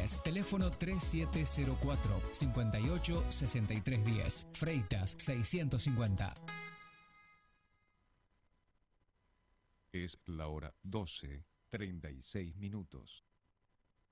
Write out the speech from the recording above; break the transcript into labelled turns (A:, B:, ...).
A: Fernández, teléfono 3704 58 6310, Freitas 650.
B: Es la hora 12:36.